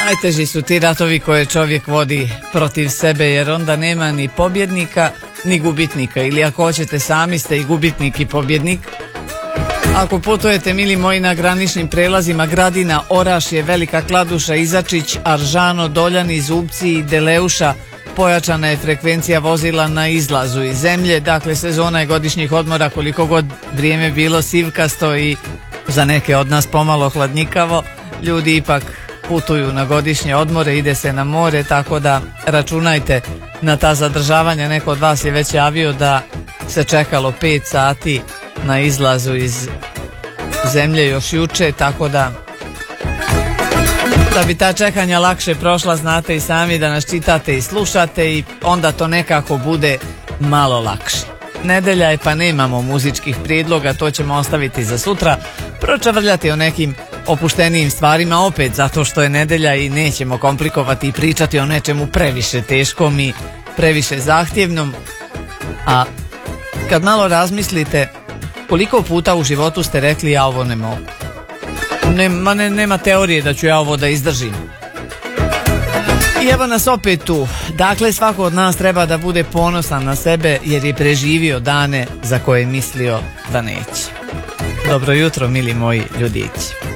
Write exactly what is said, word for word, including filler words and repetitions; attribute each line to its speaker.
Speaker 1: Najteži su ti ratovi koje čovjek vodi protiv sebe, jer onda nema ni pobjednika ni gubitnika, ili ako hoćete sami ste i gubitnik i pobjednik. Ako putujete, mili moji, na graničnim prelazima Gradina, Orašje, Velika Kladuša, Izačić, Aržano, Doljani, Zubci i Deleuša, pojačana je frekvencija vozila na izlazu iz zemlje. Dakle, sezona je godišnjih odmora, koliko god vrijeme bilo sivkasto i za neke od nas pomalo hladnjikavo, ljudi ipak putuju na godišnje odmore, ide se na more, tako da računajte na ta zadržavanja. Neko od vas je već javio da se čekalo pet sati na izlazu iz zemlje još juče, tako da da bi ta čekanja lakše prošla, znate i sami da nas čitate i slušate i onda to nekako bude malo lakše. Nedelja je pa nemamo muzičkih prijedloga, to ćemo ostaviti za sutra, pročavrljati o nekim opuštenijim stvarima opet zato što je nedelja i nećemo komplikovati i pričati o nečemu previše teškom i previše zahtjevnom. A kad malo razmislite, koliko puta u životu ste rekli ja ovo ne mogu? Nema, ne, nema teorije da ću ja ovo da izdržim. I evo nas opet tu. Dakle, svako od nas treba da bude ponosan na sebe jer je preživio dane za koje je mislio da neće. Dobro jutro, mili moji ljudići.